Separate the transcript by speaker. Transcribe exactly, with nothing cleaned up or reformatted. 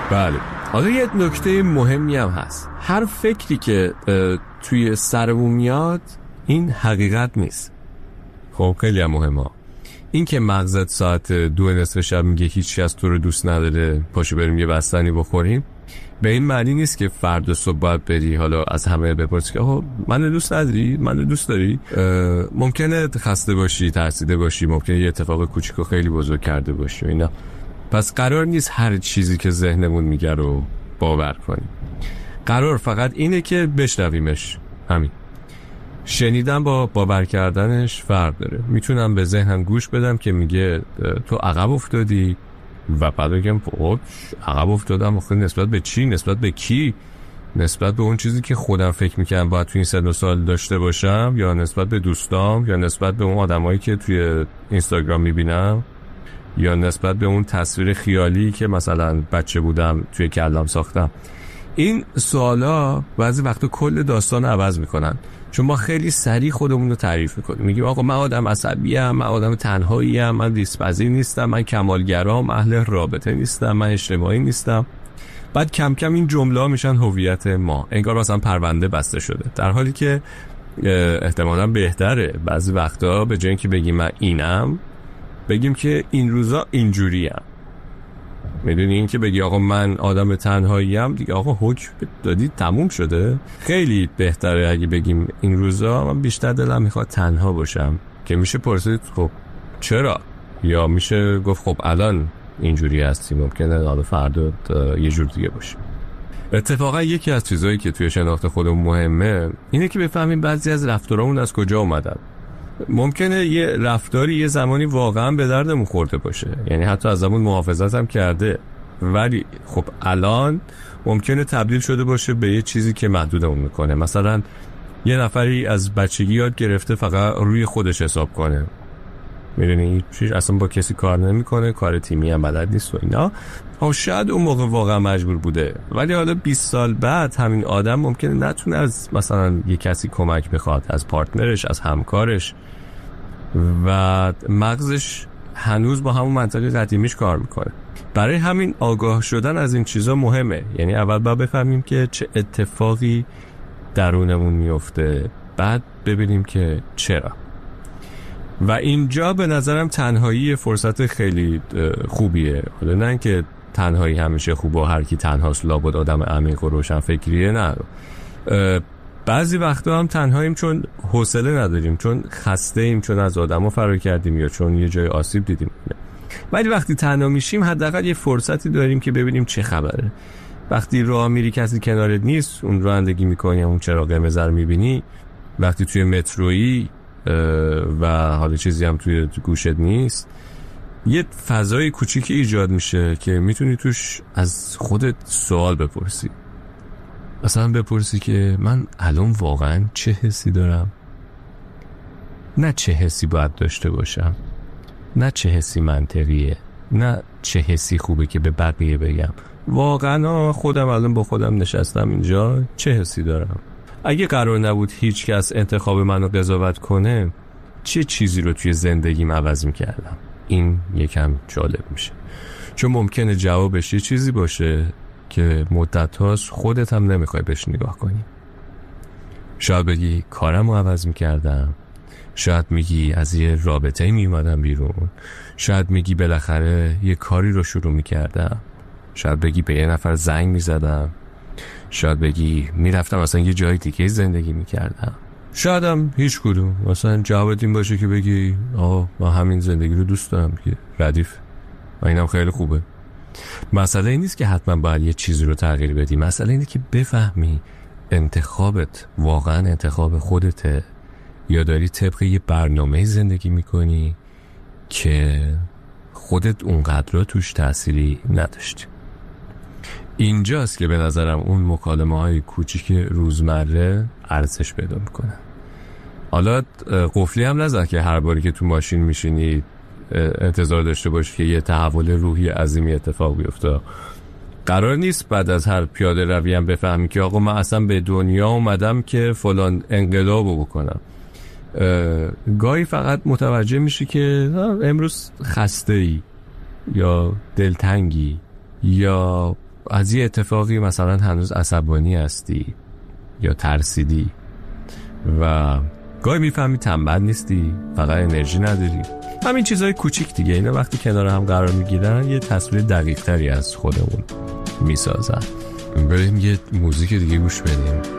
Speaker 1: بله. حالا یه نکته مهمی هم هست. هر فکری که توی سرمون میاد این حقیقت نیست. خب خیلی هم مهمه. این که مغزت ساعت دو نصف شب میگه هیچ کس تو رو دوست نداره، پاشو بریم یه بستنی بخوریم، به این معنی نیست که فردا صبح باید بری حالا از همه بپرسی که آها منو دوست نداری؟ منو دوست داری؟ ممکنه خسته باشی، ترسیده باشی، ممکنه یه اتفاق کوچیکو خیلی بزرگ کرده باشی و اینا. پس قرار نیست هر چیزی که ذهنمون میگه رو باور کنیم. قرار فقط اینه که بشنویمش. همین. شنیدن با باور کردنش فرق داره. میتونم به ذهنم گوش بدم که میگه تو عقب افتادی و بعد بگم خب عقب افتادم، آخه نسبت به چی؟ نسبت به کی؟ نسبت به اون چیزی که خودم فکر میکنم باید توی این سن و سال داشته باشم، یا نسبت به دوستام، یا نسبت به اون آدمایی که توی اینستاگرام میبینم، یا نسبت به اون تصویر خیالی که مثلا بچه بودم توی کلم ساختم. این سوالا بعضی وقتا کل داستان عوض میکنن، چون ما خیلی سریع خودمون رو تعریف میکنیم. میگیم آقا من آدم عصبیم، من آدم تنهاییم، من ریسپذیر نیستم، من کمالگرام، اهل رابطه نیستم، من اجتماعی نیستم. بعد کم کم این جمله ها میشن هویت ما، انگار مثلا پرونده بسته شده، در حالی که احتمالاً بهتره بعضی وقتا به جای اینکه بگیم من اینم، بگیم که این روزا اینجوریم. میدونی، این که بگی آقا من آدم تنهاییم دیگه، آقا حکم دادی تموم شده. خیلی بهتره اگه بگیم این روزا من بیشتر دلم میخواد تنها باشم، که میشه پرسید خب چرا، یا میشه گفت خب الان اینجوری هستی، ممکنه حالا فردا یه جور دیگه باشه. اتفاقا یکی از چیزایی که توی شناخت خودمون مهمه اینه که بفهمیم بعضی از رفتارامون از کجا اومدن. ممکنه یه رفتاری یه زمانی واقعا به دردمون خورده باشه، یعنی حتی از زمان محافظت هم کرده، ولی خب الان ممکنه تبدیل شده باشه به یه چیزی که محدودمون میکنه. مثلا یه نفری از بچگی یاد گرفته فقط روی خودش حساب کنه، میدونی چیز اصلا با کسی کار نمیکنه، کار تیمی هم بلد نیست و اینا. ها شاید اون موقع واقعا مجبور بوده، ولی حالا بیست سال بعد همین آدم ممکنه نتونه از مثلا یه کسی کمک بخواد، از پارتنرش، از همکارش، و مغزش هنوز با همون منطقه قدیمیش کار میکنه. برای همین آگاه شدن از این چیزا مهمه. یعنی اول باید بفهمیم که چه اتفاقی درونمون میفته، بعد ببینیم که چرا. و اینجا به نظرم تنهایی فرصت خیلی خوبیه. حالا نه اینکه تنهایی همیشه خوبه، هر کی تنهاست لابد آدم عمیق و روشن فکریه، نه. بعضی وقتا هم تنهاییم چون حوصله نداریم، چون خسته ایم، چون از آدمو فرار کردیم، یا چون یه جای آسیب دیدیم. ولی وقتی تنها میشیم حداقل یه فرصتی داریم که ببینیم چه خبره. وقتی راه میری کسی کنارت نیست، اون رانندگی میکنی، اون چراغ قرمز رو میبینی، وقتی توی مترویی و حالا چیزی هم توی گوشت نیست، یه فضای کوچیکی ایجاد میشه که میتونی توش از خودت سوال بپرسی. مثلا بپرسی که من الان واقعا چه حسی دارم؟ نه چه حسی باید داشته باشم، نه چه حسی منطقیه، نه چه حسی خوبه که به بقیه بگم. واقعا خودم الان با خودم نشستم اینجا، چه حسی دارم؟ اگه قرار نبود هیچ کس انتخاب منو قضاوت کنه، چه چیزی رو توی زندگیم عوض میکردم؟ این یکم جالب میشه، چون ممکنه جوابش یه چیزی باشه که مدت هاست خودت هم نمیخوای بهش نگاه کنی. شاید بگی کارم رو عوض میکردم، شاید میگی از یه رابطه میومدم بیرون، شاید میگی بالاخره یه کاری رو شروع میکردم، شاید بگی به یه نفر زنگ میزدم، شاید بگی میرفتم اصلا یه جای دیگه زندگی میکردم، شاید هم هیچ کدوم. مثلا جوابت این باشه که بگی آه من همین زندگی رو دوست دارم که ردیف و اینم خیلی خوبه. مسئله این نیست که حتما باید یه چیزی رو تغییر بدی، مسئله اینه که بفهمی انتخابت واقعا انتخاب خودته، یا داری طبق یه برنامه زندگی میکنی که خودت اونقدر توش تأثیری نداشتی. اینجاست که به نظرم اون مکالمه های کوچیک روزمره ارزش پیدا میکنن. حالا قفلی هم نزن که هر باری که تو ماشین میشینی انتظار داشته باشی که یه تحول روحی عظیمی اتفاق بیفته. قرار نیست بعد از هر پیاده روی هم بفهمی که آقا من اصلا به دنیا اومدم که فلان انقلابو بکنم. گاهی فقط متوجه میشی که امروز خسته ای، یا دلتنگی، یا از یه اتفاقی مثلا هنوز عصبانی هستی یا ترسیدی و گاهی میفهمی تنبل نیستی، فقط انرژی نداری. همین چیزای کوچیک دیگه، اینا وقتی کنار هم قرار میگیرن یه تصویر دقیق تری از خودمون میسازن. بریم یه موزیک دیگه گوش بدیم.